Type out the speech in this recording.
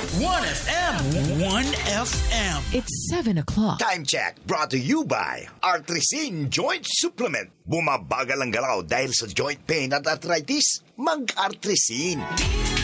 1FM. 1FM. It's 7 o'clock. Time check brought to you by Artrisin Joint Supplement. Bumabagal ang galaw dahil sa joint pain at arthritis. Mag-Artrisin.